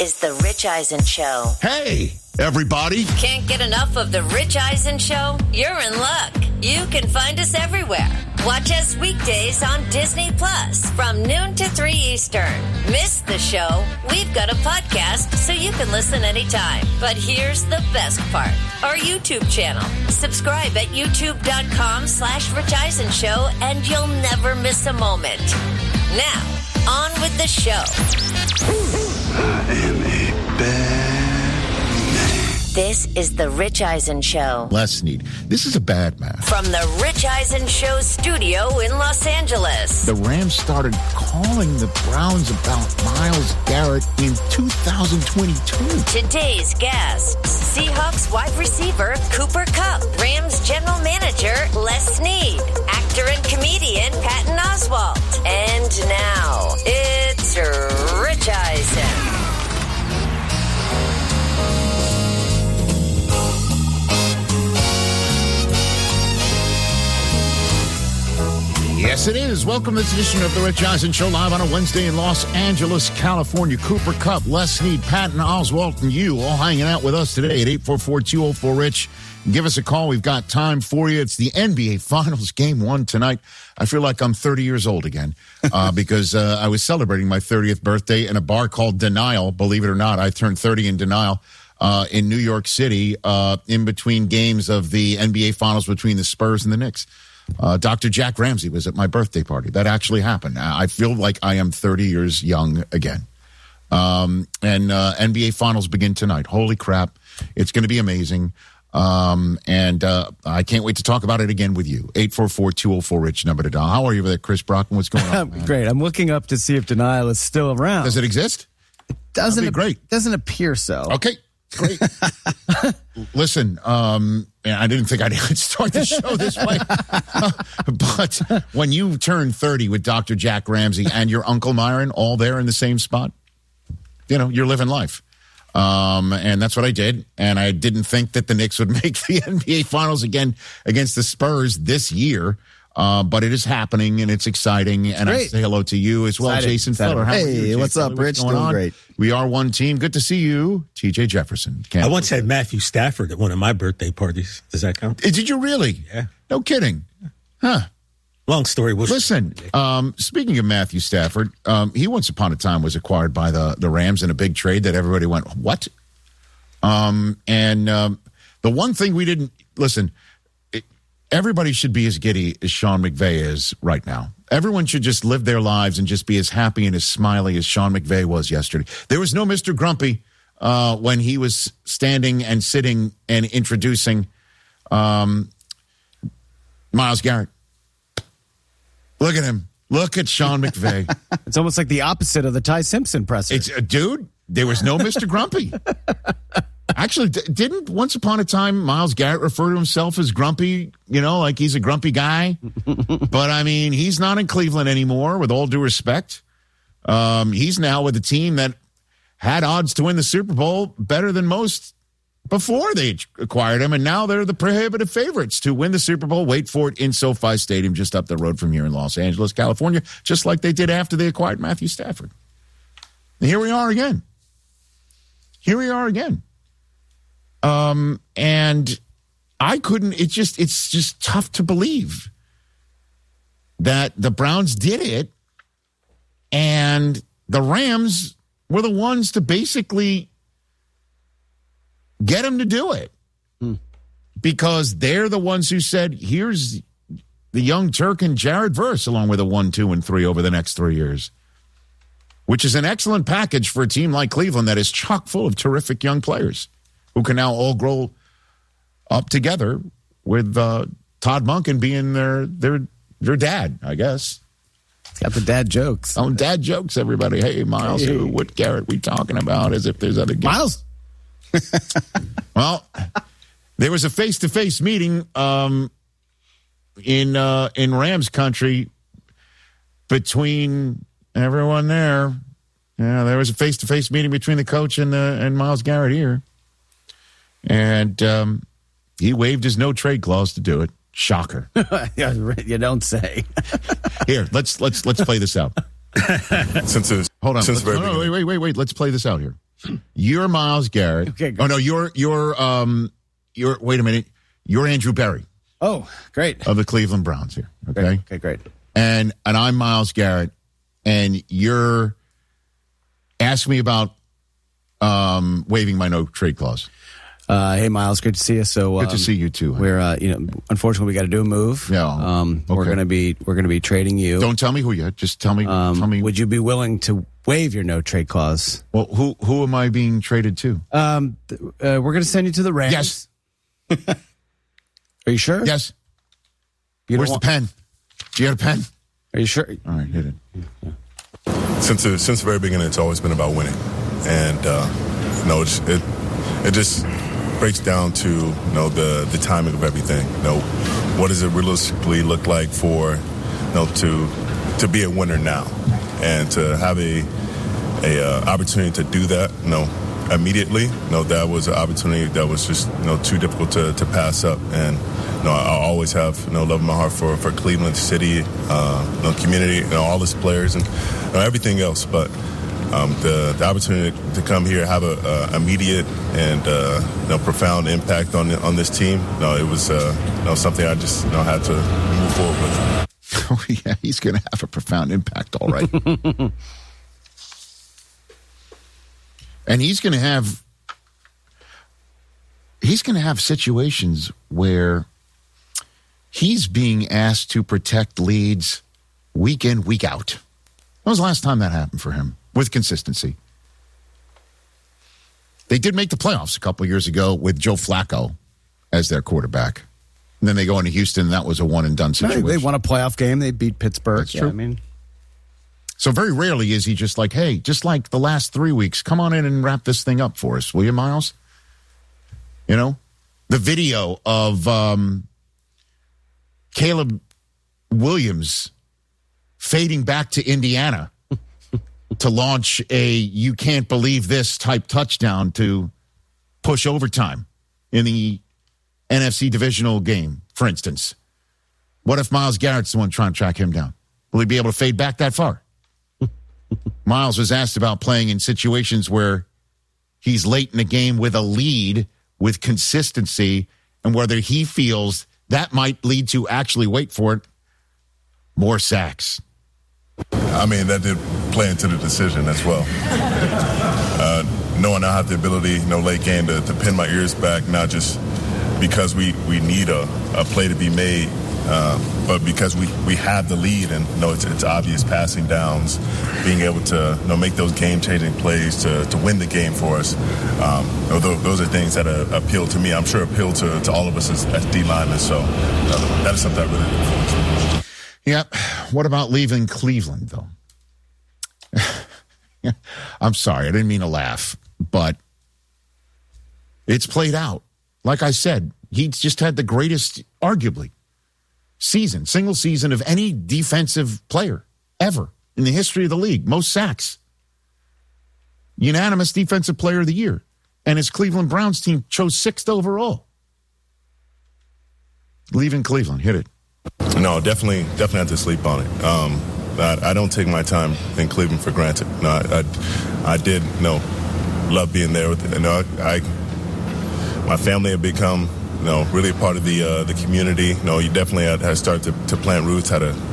is The Rich Eisen Show. Hey, everybody. Can't get enough of The Rich Eisen Show? You're in luck. You can find us everywhere. Watch us weekdays on Disney Plus from noon to 3 Eastern. Miss the show? We've got a podcast so you can listen anytime. But here's the best part. Our YouTube channel. Subscribe at youtube.com/Rich Eisen Show and you'll never miss a moment. Now, on with the show. I am a bad man. This is The Rich Eisen Show. Les Snead. This is a bad math. From the Rich Eisen Show studio in Los Angeles. The Rams started calling the Browns about Myles Garrett in 2022. Today's guests, Seahawks wide receiver Cooper Kupp, Rams general manager Les Snead, actor and comedian Patton Oswalt. And now, it's Rich Eisen. Yes, it is. Welcome to this edition of The Rich Eisen Show, live on a Wednesday in Los Angeles, California. Cooper Kupp, Les Snead, Patton Oswalt, and you all hanging out with us today at 844-204-RICH. Give us a call. We've got time for you. It's the NBA Finals, Game 1 tonight. I feel like I'm 30 years old again because I was celebrating my 30th birthday in a bar called Denial. Believe it or not, I turned 30 in Denial in New York City in between games of the NBA Finals between the Spurs and the Knicks. Dr. Jack Ramsey was at my birthday party. That actually happened. I feel like I am 30 years young again. And NBA Finals begin tonight. Holy crap. It's going to be amazing. And I can't wait to talk about it again with you. 844-204-RICH, number to dial. How are you over there, Chris Brockman? What's going on? Great. I'm looking up to see if Denial is still around. Does it exist? It doesn't. Great. Doesn't appear so. Okay. Great. Listen, I didn't think I'd start the show this way. But when you turn 30 with Dr. Jack Ramsey and your Uncle Myron all there in the same spot, you know, you're living life. And that's what I did. And I didn't think that the Knicks would make the NBA Finals again against the Spurs this year. But it is happening, and it's exciting. And I say hello to you as well, Jason Feller. How are you, what's up, Rich? Doing great. We are one team. Good to see you, TJ Jefferson. I once had Matthew Stafford at one of my birthday parties. Does that count? Did you really? Yeah. No kidding. Huh. Long story. Listen, speaking of Matthew Stafford, he once upon a time was acquired by the Rams in a big trade that everybody went, what? And the one thing we didn't, listen, everybody should be as giddy as Sean McVay is right now. Everyone should just live their lives and just be as happy and as smiley as Sean McVay was yesterday. There was no Mr. Grumpy when he was standing and sitting and introducing Myles Garrett. Look at him. Look at Sean McVay. It's almost like the opposite of the Ty Simpson presser. Dude, there was no Mr. Grumpy. Actually, didn't once upon a time Myles Garrett refer to himself as grumpy, you know, like he's a grumpy guy? But, I mean, he's not in Cleveland anymore, with all due respect. He's now with a team that had odds to win the Super Bowl better than most before they acquired him, and now they're the prohibitive favorites to win the Super Bowl. Wait for it, in SoFi Stadium, just up the road from here in Los Angeles, California, just like they did after they acquired Matthew Stafford. And here we are again. And I couldn't, it's just tough to believe that the Browns did it and the Rams were the ones to basically get him to do it. Because they're the ones who said, here's the young Turk and Jared Verse along with a 1, 2, and 3 over the next 3 years, which is an excellent package for a team like Cleveland that is chock full of terrific young players who can now all grow up together with Todd Monken being their dad, I guess. Got the dad jokes. Oh, dad jokes, everybody. Hey, Myles, hey. What Garrett we talking about as if there's other guys. Myles? Well, there was a face-to-face meeting in Rams country between everyone there. Yeah, there was a face-to-face meeting between the coach and Myles Garrett here. And he waived his no-trade clause to do it. Shocker. You don't say. Here, let's play this out. Wait. Let's play this out here. You're Myles Garrett. Okay, oh no, you're wait a minute. You're Andrew Berry Oh, great. of the Cleveland Browns here. Okay. Okay, great. And I'm Myles Garrett, and you're asking me about waiving my no trade clause. Hey, Miles, good to see you. So Good to see you too. We're unfortunately we got to do a move. Yeah. We're Okay. gonna be trading you. Don't tell me who yet. Just tell me. Tell me. Would you be willing to waive your no trade clause? Well, who am I being traded to? We're gonna send you to the Rams. Yes. Are you sure? Yes. You don't Where's want- the pen? Do you have a pen? Are you sure? All right, hit it. Since the very beginning, it's always been about winning, and it just breaks down to the timing of everything. What does it realistically look like for to be a winner now, and to have a opportunity to do that immediately. That was an opportunity that was just too difficult to pass up, and I always have love in my heart for Cleveland City, community, all its players and everything else. But the opportunity to come here, have a immediate and profound impact on this team, it was something I just had to move forward with. Oh yeah, he's going to have a profound impact. All right. And he's going to have situations where he's being asked to protect leads week in, week out. When was the last time that happened for him with consistency? They did make the playoffs a couple of years ago with Joe Flacco as their quarterback. And then they go into Houston, and that was a one-and-done situation. They won a playoff game. They beat Pittsburgh. That's true. I mean, so very rarely is he just like, hey, just like the last 3 weeks, come on in and wrap this thing up for us, will you, Miles? The video of Caleb Williams fading back to Indiana to launch a you can't believe this type touchdown to push overtime in the NFC divisional game, for instance. What if Myles Garrett's the one trying to track him down? Will he be able to fade back that far? Myles was asked about playing in situations where he's late in the game with a lead, with consistency, and whether he feels that might lead to, actually, wait for it, more sacks. I mean, that did play into the decision as well. Knowing I have the ability, late game to pin my ears back, not just because we need a play to be made, but because we have the lead and it's obvious passing downs, being able to make those game-changing plays to win the game for us. Those are things that appeal to me. I'm sure appeal to all of us as D-linemen. So that is something I really look forward to. Yep. What about leaving Cleveland, though? I'm sorry. I didn't mean to laugh, but it's played out. Like I said, he's just had the greatest, arguably, single season of any defensive player ever in the history of the league. Most sacks. Unanimous defensive player of the year. And his Cleveland Browns team chose 6th overall. Leaving Cleveland. Hit it. No, definitely have to sleep on it. I don't take my time in Cleveland for granted. No, I did love being there. My family had become really a part of the community. You definitely had started to plant roots, had a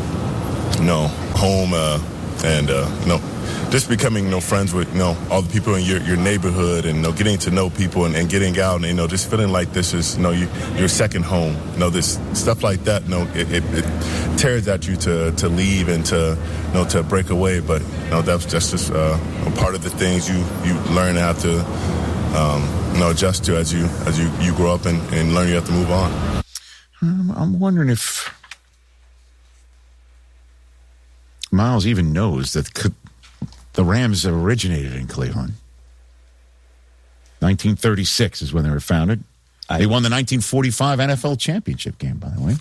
home, and just becoming friends with all the people in your neighborhood, and getting to know people and getting out, and just feeling like this is your second home. This stuff like that. It tears at you to leave and to break away, but that's just part of the things you learn to have to adjust to as you grow up and learn you have to move on. I'm wondering if Miles even knows that the Rams originated in Cleveland. 1936 is when they were founded. They won the 1945 NFL championship game, by the way.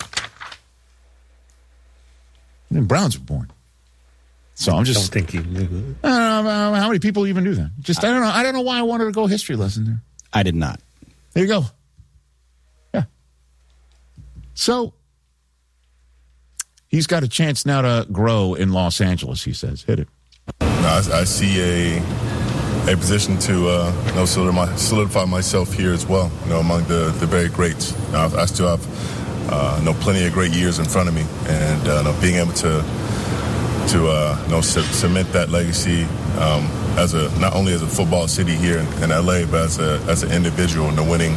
And then Browns were born. So I'm just... don't think he knew. I don't know how many people even do that. I don't know why I wanted to go history lesson there. I did not. There you go. Yeah. So he's got a chance now to grow in Los Angeles, he says. Hit it. I see a position to solidify myself here as well, among the very greats. I still have plenty of great years in front of me, and being able to cement that legacy not only as a football city here in LA, but as an individual, winning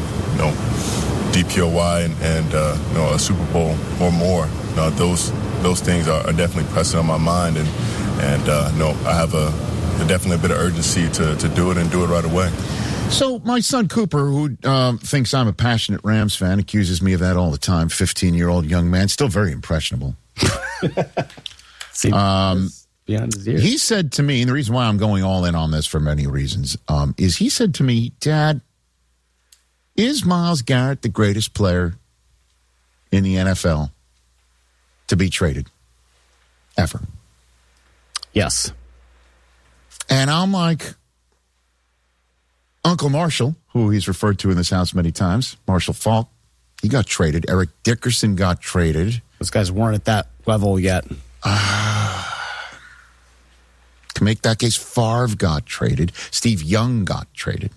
DPOY and a Super Bowl or more. Those things are definitely pressing on my mind, and I have definitely a bit of urgency to do it and do it right away. So my son Cooper, who thinks I'm a passionate Rams fan, accuses me of that all the time. 15-year-old young man, still very impressionable. Beyond his ears. He said to me, and the reason why I'm going all in on this for many reasons, is he said to me, Dad, is Myles Garrett the greatest player in the NFL to be traded ever? Yes. And I'm like, Uncle Marshall, who he's referred to in this house many times, Marshall Faulk, he got traded. Eric Dickerson got traded. Those guys weren't at that level yet. To make that case, Favre got traded. Steve Young got traded.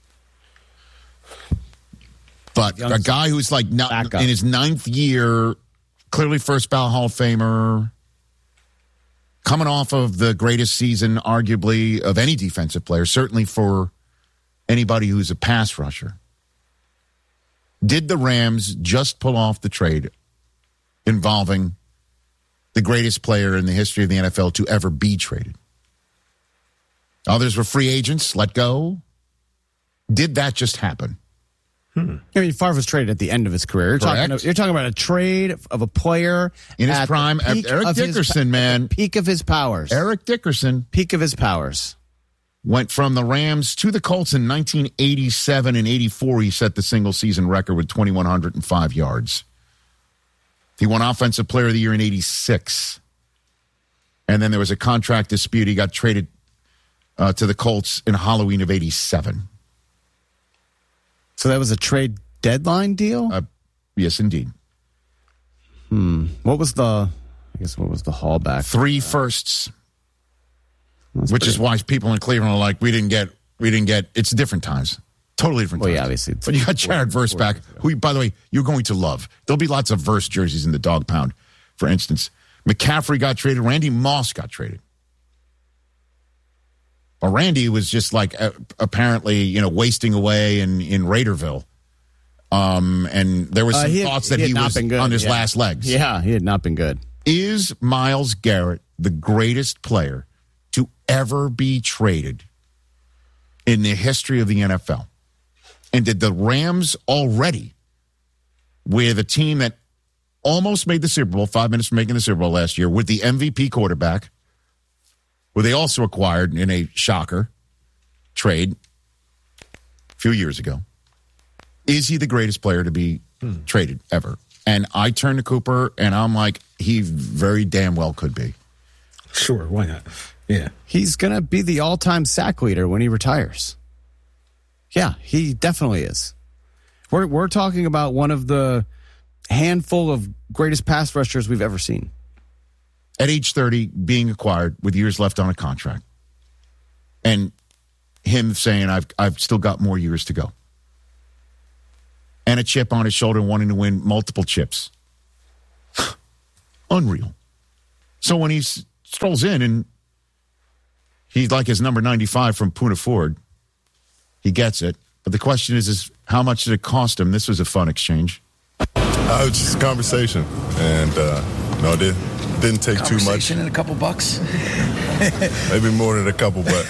But a guy who's like in his 9th year, clearly first ballot Hall of Famer, coming off of the greatest season, arguably, of any defensive player, certainly for anybody who's a pass rusher. Did the Rams just pull off the trade involving the greatest player in the history of the NFL to ever be traded? Others were free agents, let go. Did that just happen? I mean, Favre was traded at the end of his career. You're talking about a trade of a player in his prime. Eric Dickerson, man. Peak of his powers. Eric Dickerson. Peak of his powers. Went from the Rams to the Colts in 1987 and 84. He set the single-season record with 2,105 yards. He won Offensive Player of the Year in 86. And then there was a contract dispute. He got traded to the Colts in Halloween of 87. So that was a trade deadline deal? Yes, indeed. What was the haulback? 3 firsts. Which is why people in Cleveland are like, we didn't get, it's different times. Totally different times. Well, yeah, obviously. But you got Jared Verse back, who, by the way, you're going to love. There'll be lots of Verse jerseys in the dog pound, for instance. McCaffrey got traded. Randy Moss got traded. Well, Randy was just like apparently, wasting away in Raiderville. And there was some thoughts that he was on his last legs. Yeah, he had not been good. Is Myles Garrett the greatest player to ever be traded in the history of the NFL? And did the Rams already, with a team that almost made the Super Bowl, 5 minutes from making the Super Bowl last year, with the MVP quarterback, who they also acquired in a shocker trade a few years ago, is he the greatest player to be traded ever? And I turn to Cooper, and I'm like, he very damn well could be. Sure, why not? Yeah. He's going to be the all-time sack leader when he retires. Yeah, he definitely is. We're talking about one of the handful of greatest pass rushers we've ever seen. At age 30, being acquired with years left on a contract. And him saying, I've still got more years to go. And a chip on his shoulder, wanting to win multiple chips. Unreal. So when he strolls in and he's like his number 95 from Puna Ford, he gets it. But the question is how much did it cost him? This was a fun exchange. It was just a conversation. And, it didn't take too much. Conversation and a couple bucks? Maybe more than a couple, but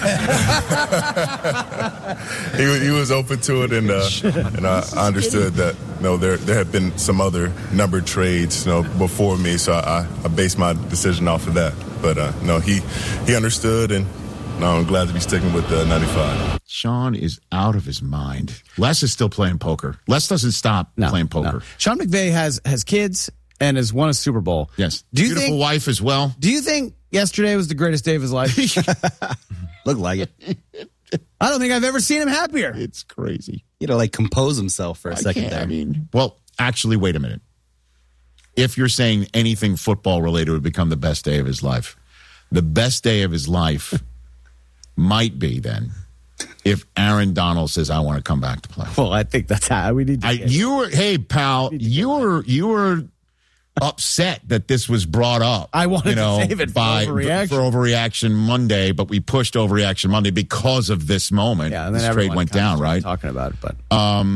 he was open to it, and I understood that there had been some other numbered trades before me, so I based my decision off of that. But he understood, and I'm glad to be sticking with 95. Sean is out of his mind. Les is still playing poker. Les doesn't stop playing poker. No. Sean McVay has kids and has won a Super Bowl. Yes. Beautiful wife as well. Do you think yesterday was the greatest day of his life? Looked like it. I don't think I've ever seen him happier. It's crazy. You know, compose himself for a second there. Well, actually, wait a minute. If you're saying anything football related would become the best day of his life, the best day of his life might be then if Aaron Donald says, I want to come back to play. Well, I think that's how we need to Hey, pal, you were upset that this was brought up. I wanted to save it for Overreaction Monday, but we pushed Overreaction Monday because of this moment. Yeah, and then this trade went down, right? Talking about it, but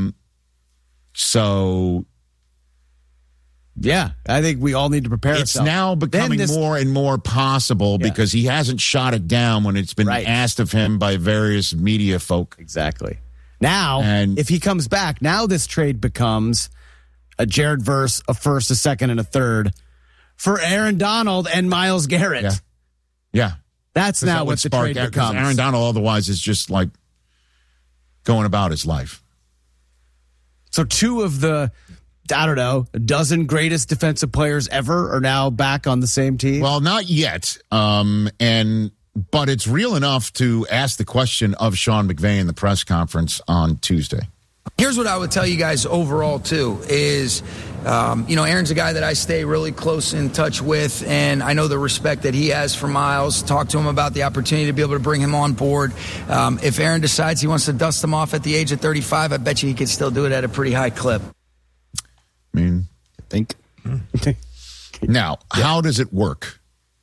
so yeah, I think we all need to prepare. It's now becoming more and more possible because he hasn't shot it down when it's been asked of him by various media folk. Exactly. Now, if he comes back, now this trade becomes a Jared Verse, a first, a second, and a third for Aaron Donald and Myles Garrett. Yeah. That's now what the trade becomes. Aaron Donald otherwise is just like going about his life. So two of the, I don't know, a dozen greatest defensive players ever are now back on the same team? Well, not yet. But it's real enough to ask the question of Sean McVay in the press conference on Tuesday. Here's what I would tell you guys overall, too, is, Aaron's a guy that I stay really close in touch with, and I know the respect that he has for Myles. Talk to him about the opportunity to be able to bring him on board. If Aaron decides he wants to dust him off at the age of 35, I bet you he could still do it at a pretty high clip. I think. Now, how does it work?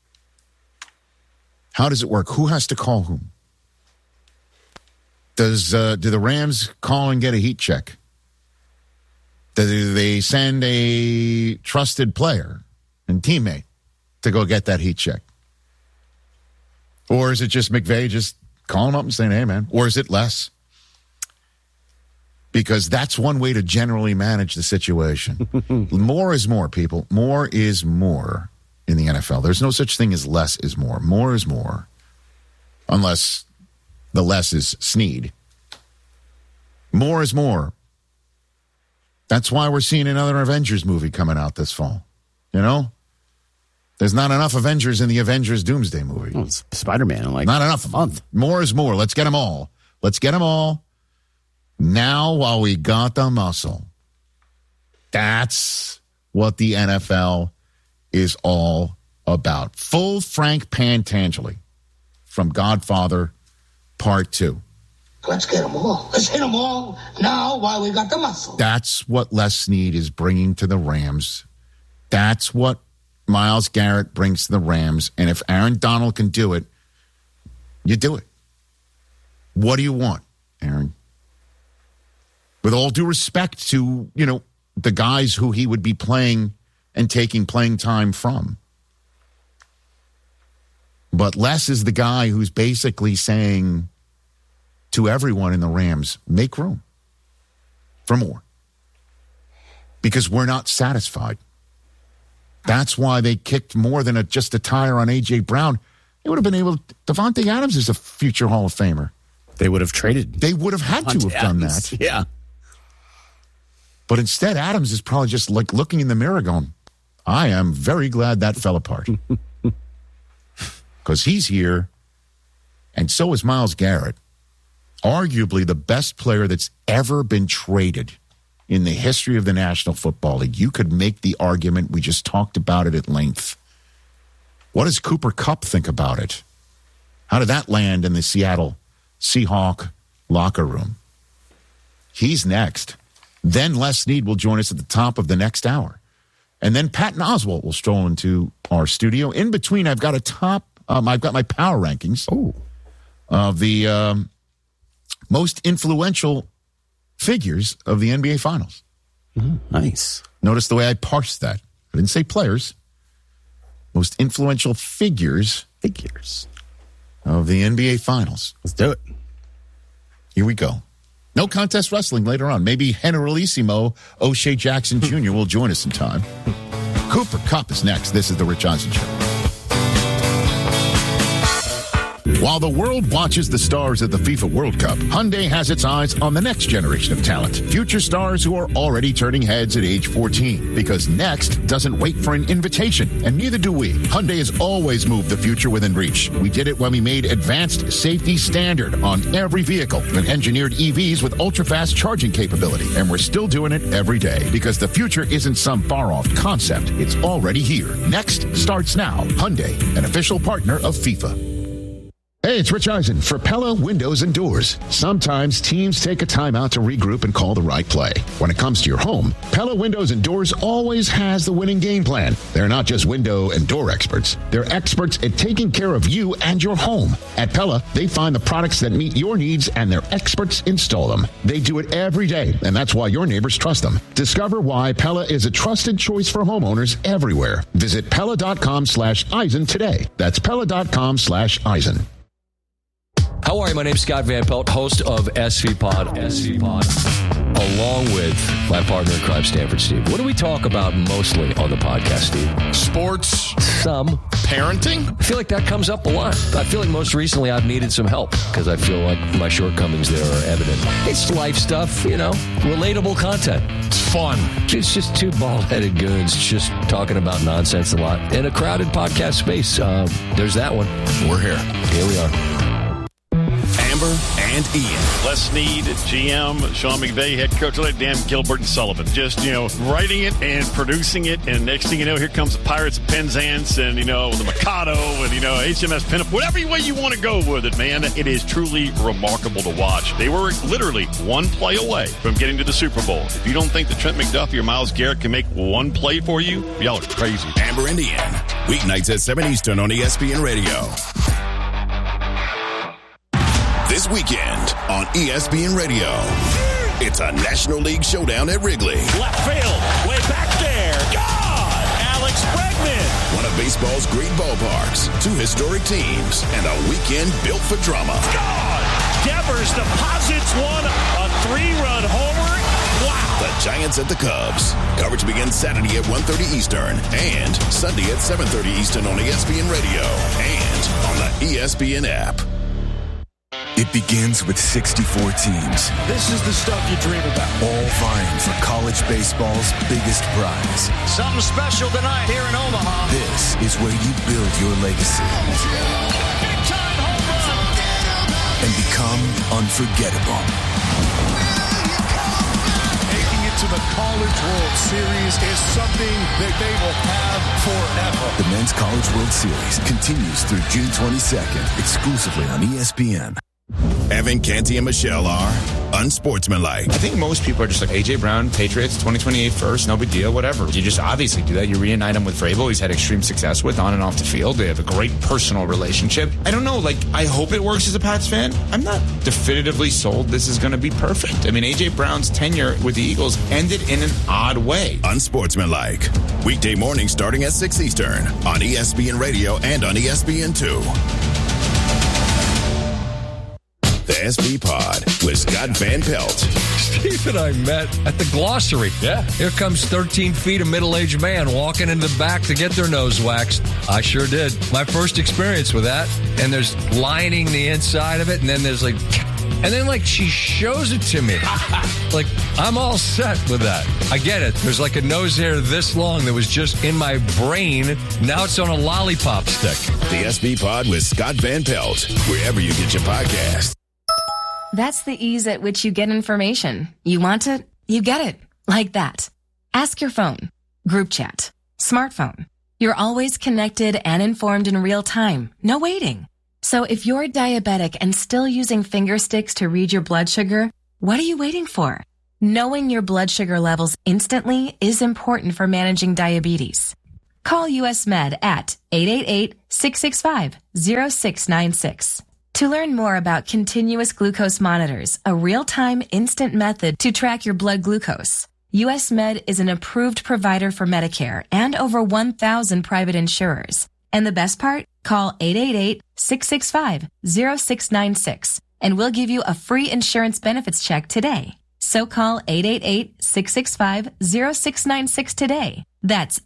How does it work? Who has to call whom? Do the Rams call and get a heat check? Do they send a trusted player and teammate to go get that heat check? Or is it just McVay just calling up and saying, hey, man? Or is it less? Because that's one way to generally manage the situation. More is more, people. More is more in the NFL. There's no such thing as less is more. More is more. Unless the less is Snead. More is more. That's why we're seeing another Avengers movie coming out this fall. You know? There's not enough Avengers in the Avengers Doomsday movie. Well, it's Spider-Man in not enough a month. More is more. Let's get them all. Let's get them all. Now while we got the muscle. That's what the NFL is all about. Full Frank Pantangeli from Godfather Part 2. Let's get them all. Let's hit them all now while we got the muscle. That's what Les Snead is bringing to the Rams. That's what Myles Garrett brings to the Rams. And if Aaron Donald can do it, you do it. What do you want, Aaron? With all due respect to, the guys who he would be playing and taking playing time from. But Les is the guy who's basically saying to everyone in the Rams, make room for more. Because we're not satisfied. That's why they kicked more than just a tire on A.J. Brown. They would have been able to. Devontae Adams is a future Hall of Famer. They would have traded. They would have had to have done that. Yeah. But instead, Adams is probably just like looking in the mirror going, I am very glad that fell apart. Because he's here, and so is Myles Garrett. Arguably the best player that's ever been traded in the history of the National Football League. You could make the argument. We just talked about it at length. What does Cooper Kupp think about it? How did that land in the Seattle Seahawk locker room? He's next. Then Les Snead will join us at the top of the next hour. And then Patton Oswalt will stroll into our studio. In between, I've got I've got my power rankings of the most influential figures of the NBA Finals. Nice. Notice the way I parsed that. I didn't say players. Most influential figures of the NBA Finals. Let's do it. Here we go. No contest wrestling later on. Maybe Generalissimo O'Shea Jackson Jr. will join us in time. Cooper Kupp is next. This is The Rich Eisen Show. While the world watches the stars at the FIFA World Cup, Hyundai has its eyes on the next generation of talent. Future stars who are already turning heads at age 14. Because next doesn't wait for an invitation, and neither do we. Hyundai has always moved the future within reach. We did it when we made advanced safety standard on every vehicle and engineered EVs with ultra-fast charging capability. And we're still doing it every day because the future isn't some far-off concept. It's already here. Next starts now. Hyundai, an official partner of FIFA. Hey, it's Rich Eisen for Pella Windows and Doors. Sometimes teams take a timeout to regroup and call the right play. When it comes to your home, Pella Windows and Doors always has the winning game plan. They're not just window and door experts. They're experts at taking care of you and your home. At Pella, they find the products that meet your needs and their experts install them. They do it every day, and that's why your neighbors trust them. Discover why Pella is a trusted choice for homeowners everywhere. Visit Pella.com/Eisen today. That's Pella.com/Eisen. How are you? My name's Scott Van Pelt, host of SV Pod, along with my partner in crime, Stanford Steve. What do we talk about mostly on the podcast, Steve? Sports. Some. Parenting. I feel like that comes up a lot. I feel like most recently I've needed some help because I feel like my shortcomings there are evident. It's life stuff, relatable content. It's fun. It's just two bald-headed goons just talking about nonsense a lot in a crowded podcast space. There's that one. We're here. Here we are. Amber and Ian. Les Snead, GM, Sean McVay, head coach, Dan Gilbert and Sullivan. Just, writing it and producing it. And next thing you know, here comes the Pirates of Penzance and, the Mikado and, HMS Pinup. Whatever way you want to go with it, man. It is truly remarkable to watch. They were literally one play away from getting to the Super Bowl. If you don't think that Trent McDuffie or Myles Garrett can make one play for you, y'all are crazy. Amber and Ian. Weeknights at 7 Eastern on ESPN Radio. This weekend on ESPN Radio, it's a National League showdown at Wrigley. Left field, way back there. God! Alex Bregman. One of baseball's great ballparks, two historic teams, and a weekend built for drama. God! Devers deposits one, a 3-run homer. Wow! The Giants at the Cubs. Coverage begins Saturday at 1:30 Eastern and Sunday at 7:30 Eastern on ESPN Radio and on the ESPN app. It begins with 64 teams. This is the stuff you dream about. All vying for college baseball's biggest prize. Something special tonight here in Omaha. This is where you build your legacy. Big time home run. And become unforgettable. Making it to the College World Series is something that they will have forever. The Men's College World Series continues through June 22nd, exclusively on ESPN. Evan, Canty, and Michelle are unsportsmanlike. I think most people are just like, A.J. Brown, Patriots, 2028 first, no big deal, whatever. You just obviously do that. You reunite him with Vrabel. He's had extreme success with on and off the field. They have a great personal relationship. I don't know, I hope it works as a Pats fan. I'm not definitively sold this is going to be perfect. I mean, A.J. Brown's tenure with the Eagles ended in an odd way. Unsportsmanlike. Weekday morning starting at 6 Eastern on ESPN Radio and on ESPN2. The SV Pod with Scott Van Pelt. Steve and I met at the Glossary. Yeah. Here comes 13 feet of middle-aged man walking in the back to get their nose waxed. I sure did. My first experience with that. And there's lining the inside of it, and then there's she shows it to me. I'm all set with that. I get it. There's a nose hair this long that was just in my brain. Now it's on a lollipop stick. The SV Pod with Scott Van Pelt, wherever you get your podcast. That's the ease at which you get information. You want it, you get it. Like that. Ask your phone. Group chat. Smartphone. You're always connected and informed in real time. No waiting. So if you're diabetic and still using finger sticks to read your blood sugar, what are you waiting for? Knowing your blood sugar levels instantly is important for managing diabetes. Call US Med at 888-665-0696. To learn more about continuous glucose monitors, a real-time instant method to track your blood glucose, US Med is an approved provider for Medicare and over 1,000 private insurers. And the best part? Call 888-665-0696 and we'll give you a free insurance benefits check today. So call 888-665-0696 today. That's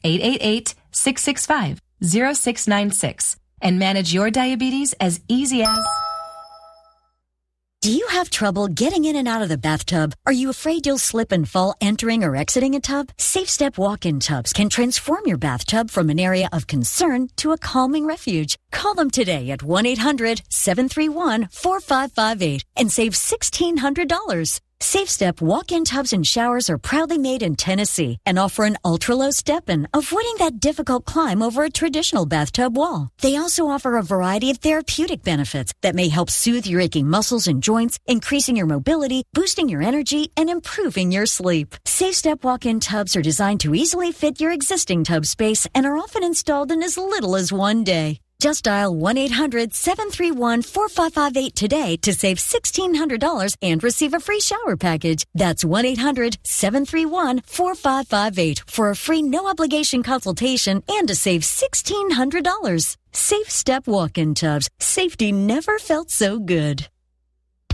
888-665-0696 and manage your diabetes as easy as... Do you have trouble getting in and out of the bathtub? Are you afraid you'll slip and fall entering or exiting a tub? SafeStep walk-in tubs can transform your bathtub from an area of concern to a calming refuge. Call them today at 1-800-731-4558 and save $1,600. Safe Step walk-in tubs and showers are proudly made in Tennessee and offer an ultra-low step-in, avoiding that difficult climb over a traditional bathtub wall. They also offer a variety of therapeutic benefits that may help soothe your aching muscles and joints, increasing your mobility, boosting your energy, and improving your sleep. Safe Step walk-in tubs are designed to easily fit your existing tub space and are often installed in as little as one day. Just dial 1-800-731-4558 today to save $1,600 and receive a free shower package. That's 1-800-731-4558 for a free no-obligation consultation and to save $1,600. Safe Step walk-in tubs. Safety never felt so good.